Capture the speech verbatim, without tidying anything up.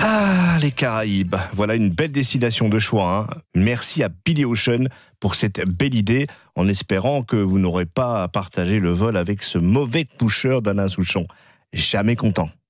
Ah, les Caraïbes, voilà une belle destination de choix, hein. Merci à Billy Ocean pour cette belle idée, en espérant que vous n'aurez pas à partager le vol avec ce mauvais coucheur d'Alain Souchon. Jamais content.